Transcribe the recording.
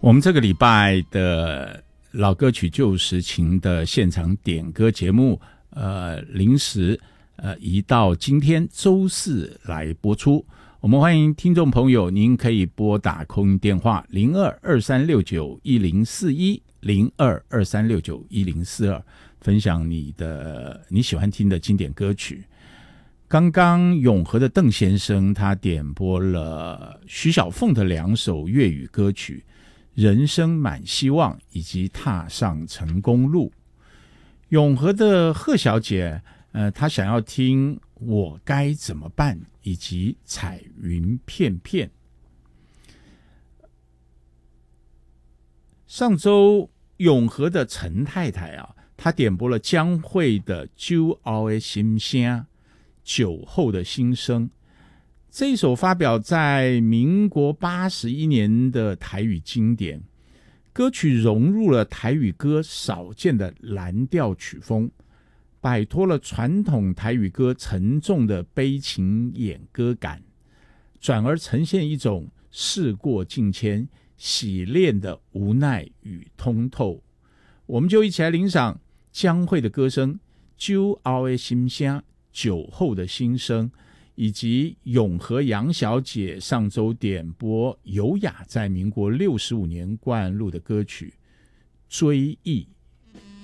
我们这个礼拜的老歌曲旧时情的现场点歌节目，临时移到今天周四来播出。我们欢迎听众朋友，您可以拨打空运电话0223691041 0223691042，分享你喜欢听的经典歌曲。刚刚永和的邓先生他点播了徐小凤的2首粤语歌曲人生满希望以及踏上成功路。永和的贺小姐她想要听我该怎么办以及彩云片片。上周永和的陈太太她点播了江蕙的酒后的心声，酒后的心声。这一首发表在民国81年的台语经典，歌曲融入了台语歌少见的蓝调曲风，摆脱了传统台语歌沉重的悲情演歌感，转而呈现一种事过境迁、洗练的无奈与通透。我们就一起来欣赏江蕙的歌声，酒后的心声，酒后的心声，以及永和杨小姐上周点播尤雅在民国65年灌录的歌曲《追忆》。